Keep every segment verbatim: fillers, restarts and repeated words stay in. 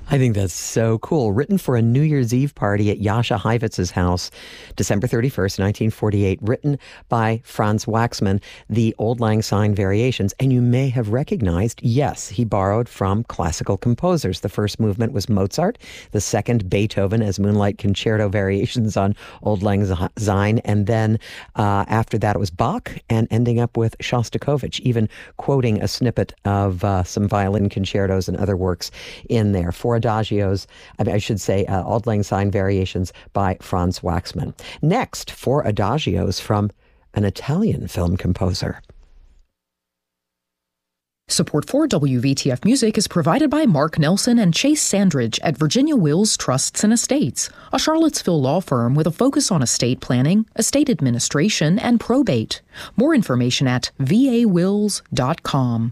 I think that's so cool. Written for a New Year's Eve party at Jascha Heivitz's house, December thirty-first, nineteen forty-eight. Written by Franz Waxman, the Auld Lang Syne variations. And you may have recognized, yes, he borrowed from classical composers. The first movement was Mozart. The second, Beethoven, as Moonlight Concerto variations on Auld Lang Syne. And then uh, after that, it was Bach, and ending up with Shostakovich, even quoting a snippet of uh, some violin concertos and other works in there. Four adagios, I, mean, I should say, uh, Auld Lang Syne variations by Franz Waxman. Next, four adagios from an Italian film composer. Support for W V T F Music is provided by Mark Nelson and Chase Sandridge at Virginia Wills Trusts and Estates, a Charlottesville law firm with a focus on estate planning, estate administration, and probate. More information at v a wills dot com.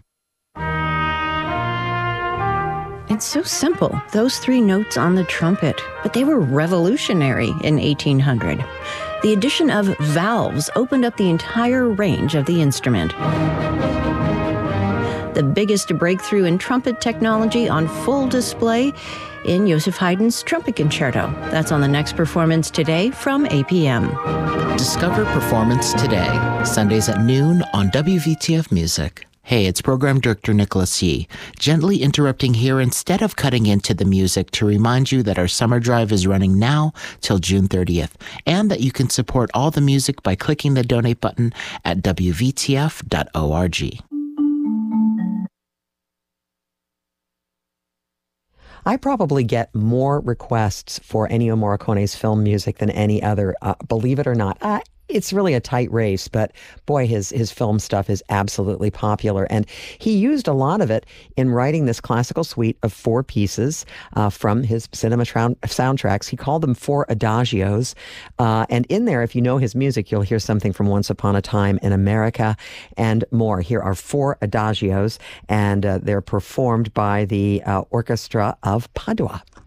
It's so simple, those three notes on the trumpet, but they were revolutionary in eighteen hundred. The addition of valves opened up the entire range of the instrument. The biggest breakthrough in trumpet technology on full display in Joseph Haydn's Trumpet Concerto. That's on the next performance today from A P M. Discover Performance Today, Sundays at noon on W V T F Music. Hey, it's Program Director Nicholas Yee, gently interrupting here instead of cutting into the music to remind you that our summer drive is running now till June thirtieth, and that you can support all the music by clicking the donate button at w v t f dot org. I probably get more requests for Ennio Morricone's film music than any other, uh, believe it or not. Uh, It's really a tight race, but boy, his his film stuff is absolutely popular. And he used a lot of it in writing this classical suite of four pieces uh, from his cinema tra- soundtracks. He called them four adagios. Uh, and in there, if you know his music, you'll hear something from Once Upon a Time in America and more. Here are four adagios, and uh, they're performed by the uh, Orchestra of Padua.